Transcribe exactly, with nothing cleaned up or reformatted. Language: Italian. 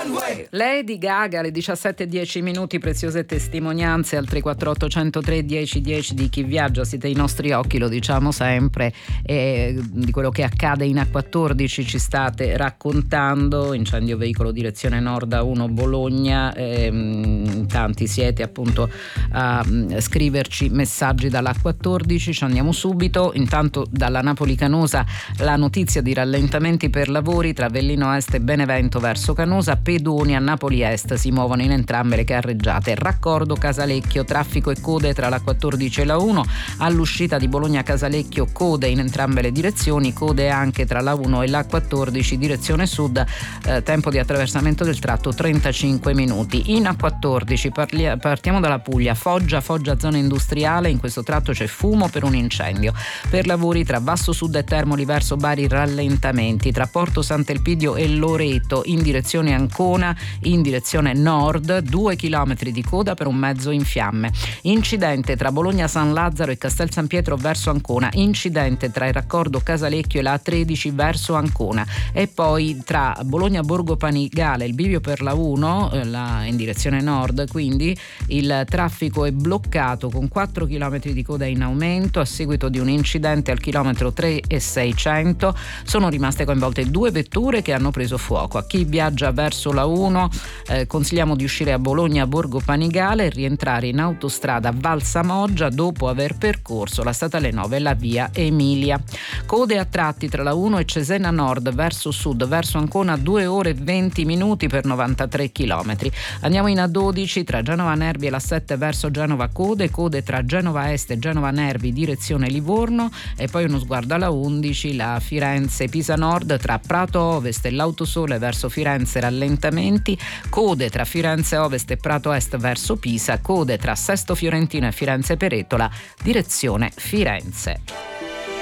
Lady Gaga, alle diciassette e dieci minuti, preziose testimonianze al tre quattro otto uno zero tre dieci dieci di chi viaggia. Siete i nostri occhi, lo diciamo sempre, e di quello che accade in A quattordici ci state raccontando. Incendio veicolo direzione nord A uno Bologna, e, tanti siete appunto a scriverci messaggi dall'A quattordici. Ci andiamo subito. Intanto dalla Napoli Canosa la notizia di rallentamenti per lavori tra Avellino Est e Benevento verso Canosa, pedoni a Napoli Est, si muovono in entrambe le carreggiate. Raccordo Casalecchio, traffico e code tra la quattordici e la uno, all'uscita di Bologna Casalecchio code in entrambe le direzioni, code anche tra la uno e la quattordici direzione sud, eh, tempo di attraversamento del tratto trentacinque minuti. In A quattordici parli- partiamo dalla Puglia, Foggia, Foggia zona industriale, in questo tratto c'è fumo per un incendio. Per lavori tra Vasto Sud e Termoli verso Bari rallentamenti, tra Porto Sant'Elpidio e Loreto in direzione Ancona, in direzione nord, due chilometri di coda per un mezzo in fiamme. Incidente tra Bologna San Lazzaro e Castel San Pietro verso Ancona, incidente tra il raccordo Casalecchio e la A tredici verso Ancona, e poi tra Bologna Borgo Panigale, il bivio per la uno la, in direzione nord, quindi il traffico è bloccato con quattro chilometri di coda in aumento a seguito di un incidente al chilometro tre e seicento. Sono rimaste coinvolte due vetture che hanno preso fuoco. A chi viaggia verso la uno eh, consigliamo di uscire a Bologna Borgo Panigale e rientrare in autostrada Valsamoggia dopo aver percorso la statale nove e la via Emilia. Code a tratti tra la uno e Cesena Nord verso sud verso Ancona, due ore e venti minuti per novantatré chilometri. Andiamo in A dodici tra Genova Nervi e la sette verso Genova code, code tra Genova Est e Genova Nervi direzione Livorno, e poi uno sguardo alla undici, la Firenze Pisa Nord tra Prato Ovest e l'Autosole verso Firenze rallentamenti, code tra Firenze Ovest e Prato Est verso Pisa, code tra Sesto Fiorentino e Firenze Peretola direzione Firenze.